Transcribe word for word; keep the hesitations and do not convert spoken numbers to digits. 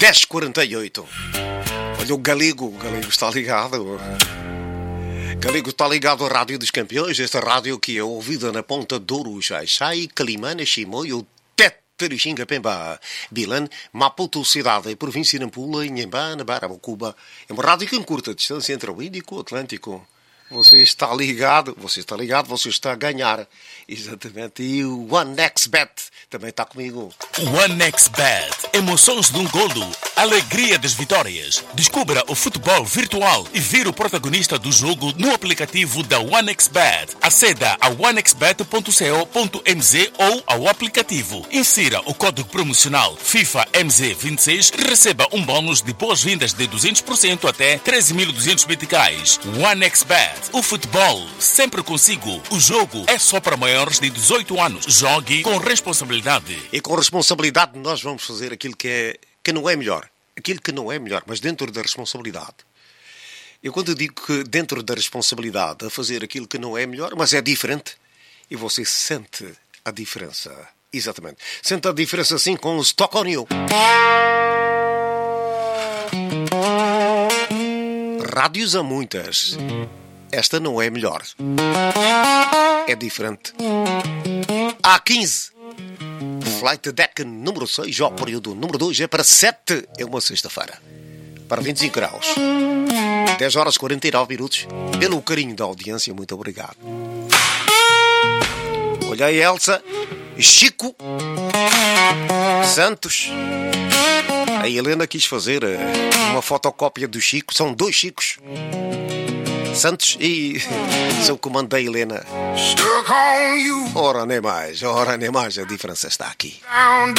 dez e quarenta e oito. Olha o Galego, o Galego está ligado. Galego está ligado à Rádio dos Campeões, esta rádio que é ouvida na Ponta Douro, Xai-Xai, Calimana, Chimoio, Teterixinga, Pemba, Bilan, Maputo, Cidade, Província de Nampula, Inhambá, Nabarama, Cuba. É uma rádio que encurta a distância entre o Índico e o Atlântico. Você está ligado, você está ligado, você está a ganhar. Exatamente. E o OneXBet também está comigo. OneXBet. Emoções de um golo. Alegria das vitórias. Descubra o futebol virtual e vire o protagonista do jogo no aplicativo da OneXBet. Aceda a onexbet ponto co ponto mz ou ao aplicativo. Insira o código promocional FIFA M Z vinte e seis e receba um bônus de boas-vindas de duzentos por cento até treze mil e duzentos meticais. OneXBet. O futebol sempre consigo. O jogo é só para maiores de dezoito anos. Jogue com responsabilidade. E com responsabilidade nós vamos fazer aquilo que, é, que não é melhor. Aquilo que não é melhor, mas dentro da responsabilidade. Eu quando digo que dentro da responsabilidade a fazer aquilo que não é melhor, mas é diferente, e você sente a diferença. Exatamente. Sente a diferença assim com o Stock on You. Rádios há muitas. Esta não é melhor. É diferente. Há quinze. Flight Deck número seis, ó, período número dois é para sete. É uma sexta-feira. Para vinte e cinco graus. dez horas e quarenta e nove minutos. Pelo carinho da audiência, muito obrigado. Olha aí, Elsa. Chico. Santos. A Helena quis fazer uma fotocópia do Chico. São dois Chicos. Santos e seu comando da Helena. Ora nem mais, ora nem mais, a diferença está aqui.